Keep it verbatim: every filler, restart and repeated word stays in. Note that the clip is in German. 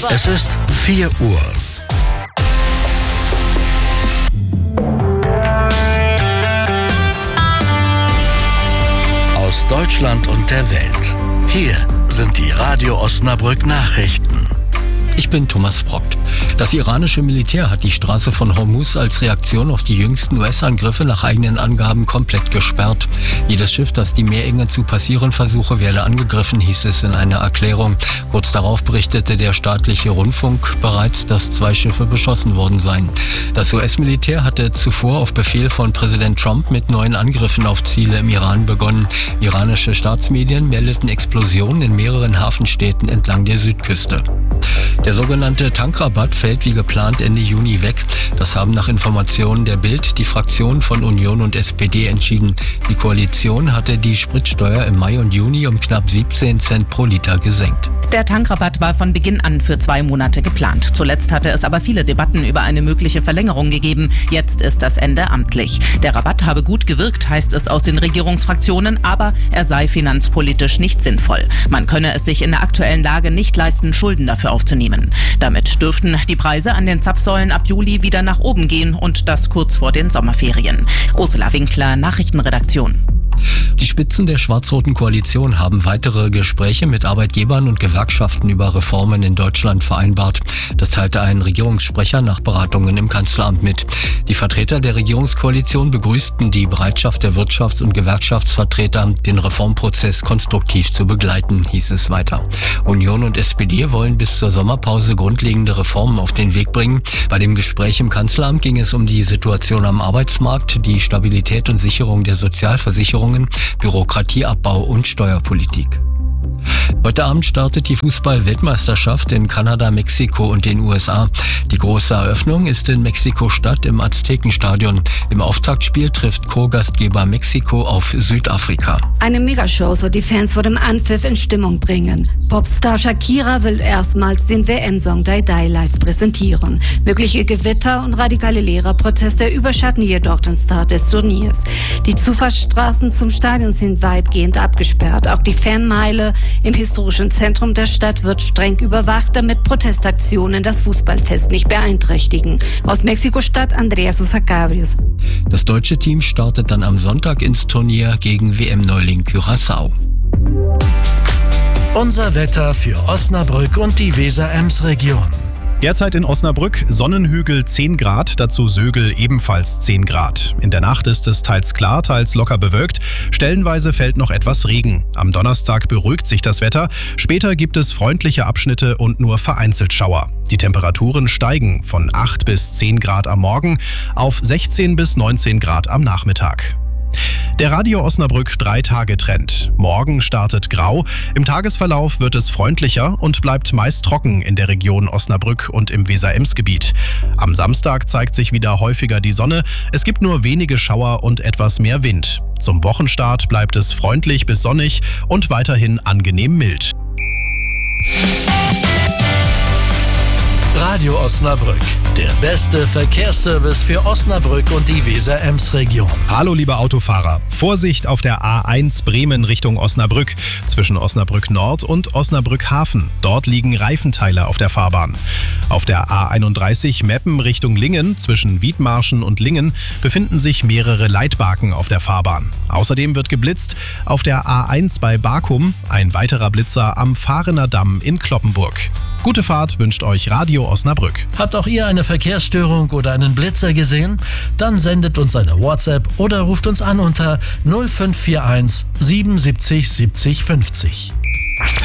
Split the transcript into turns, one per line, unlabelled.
Es ist vier Uhr. Aus Deutschland und der Welt. Hier sind die Radio Osnabrück Nachrichten.
Ich bin Thomas Brockt. Das iranische Militär hat die Straße von Hormuz als Reaktion auf die jüngsten U S-Angriffe nach eigenen Angaben komplett gesperrt. Jedes Schiff, das die Meerenge zu passieren versuche, werde angegriffen, hieß es in einer Erklärung. Kurz darauf berichtete der staatliche Rundfunk bereits, dass zwei Schiffe beschossen worden seien. Das U S-Militär hatte zuvor auf Befehl von Präsident Trump mit neuen Angriffen auf Ziele im Iran begonnen. Iranische Staatsmedien meldeten Explosionen in mehreren Hafenstädten entlang der Südküste. Der sogenannte Tankrabatt fällt wie geplant Ende Juni weg. Das haben nach Informationen der Bild die Fraktionen von Union und S P D entschieden. Die Koalition hatte die Spritsteuer im Mai und Juni um knapp siebzehn Cent pro Liter gesenkt.
Der Tankrabatt war von Beginn an für zwei Monate geplant. Zuletzt hatte es aber viele Debatten über eine mögliche Verlängerung gegeben. Jetzt ist das Ende amtlich. Der Rabatt habe gut gewirkt, heißt es aus den Regierungsfraktionen, aber er sei finanzpolitisch nicht sinnvoll. Man könne es sich in der aktuellen Lage nicht leisten, Schulden dafür aufzunehmen. Damit dürften die Preise an den Zapfsäulen ab Juli wieder nach oben gehen und das kurz vor den Sommerferien. Ursula Winkler, Nachrichtenredaktion.
Die Spitzen der schwarz-roten Koalition haben weitere Gespräche mit Arbeitgebern und Gewerkschaften über Reformen in Deutschland vereinbart. Das teilte ein Regierungssprecher nach Beratungen im Kanzleramt mit. Die Vertreter der Regierungskoalition begrüßten die Bereitschaft der Wirtschafts- und Gewerkschaftsvertreter, den Reformprozess konstruktiv zu begleiten, hieß es weiter. Union und S P D wollen bis zur Sommerpause grundlegende Reformen auf den Weg bringen. Bei dem Gespräch im Kanzleramt ging es um die Situation am Arbeitsmarkt, die Stabilität und Sicherung der Sozialversicherungen, Bürokratieabbau und Steuerpolitik. Heute Abend startet die Fußball-Weltmeisterschaft in Kanada, Mexiko und den U S A. Die große Eröffnung ist in Mexiko-Stadt im Aztekenstadion. Im Auftaktspiel trifft Co-Gastgeber Mexiko auf Südafrika.
Eine Megashow soll die Fans vor dem Anpfiff in Stimmung bringen. Popstar Shakira will erstmals den W M-Song Die Die live präsentieren. Mögliche Gewitter und radikale Lehrerproteste überschatten jedoch den Start des Turniers. Die Zufahrtsstraßen zum Stadion sind weitgehend abgesperrt. Auch die Fanmeile im historischen Zentrum der Stadt wird streng überwacht, damit Protestaktionen das Fußballfest nicht beeinträchtigen. Aus Mexiko-Stadt Andrea Sosa Cabrios.
Das deutsche Team startet dann am Sonntag ins Turnier gegen W M-Neuling Curaçao.
Unser Wetter für Osnabrück und die Weser-Ems-Region.
Derzeit in Osnabrück Sonnenhügel zehn Grad, dazu Sögel ebenfalls zehn Grad. In der Nacht ist es teils klar, teils locker bewölkt. Stellenweise fällt noch etwas Regen. Am Donnerstag beruhigt sich das Wetter. Später gibt es freundliche Abschnitte und nur vereinzelt Schauer. Die Temperaturen steigen von acht bis zehn Grad am Morgen auf sechzehn bis neunzehn Grad am Nachmittag. Der Radio Osnabrück drei-Tage-Trend. Morgen startet grau. Im Tagesverlauf wird es freundlicher und bleibt meist trocken in der Region Osnabrück und im Weser-Ems-Gebiet. Am Samstag zeigt sich wieder häufiger die Sonne. Es gibt nur wenige Schauer und etwas mehr Wind. Zum Wochenstart bleibt es freundlich bis sonnig und weiterhin angenehm mild.
Radio Osnabrück, der beste Verkehrsservice für Osnabrück und die Weser-Ems-Region.
Hallo liebe Autofahrer, Vorsicht auf der A eins Bremen Richtung Osnabrück, zwischen Osnabrück Nord und Osnabrück Hafen. Dort liegen Reifenteile auf der Fahrbahn. Auf der A einunddreißig Meppen Richtung Lingen, zwischen Wiedmarschen und Lingen, befinden sich mehrere Leitbaken auf der Fahrbahn. Außerdem wird geblitzt auf der A eins bei Bakum, ein weiterer Blitzer am Fahrener Damm in Cloppenburg. Gute Fahrt wünscht euch Radio Osnabrück.
Habt auch ihr eine Verkehrsstörung oder einen Blitzer gesehen? Dann sendet uns eine WhatsApp oder ruft uns an unter null fünf vier eins siebenundsiebzig siebzig fünfzig.